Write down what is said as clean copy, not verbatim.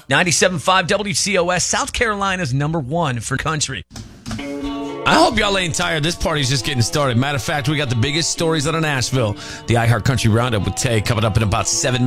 97.5 WCOS, South Carolina's #1 for country. I hope y'all ain't tired. This party's just getting started. Matter of fact, we got the biggest stories out of Nashville. The iHeart Country Roundup with Tay coming up in about 7 minutes.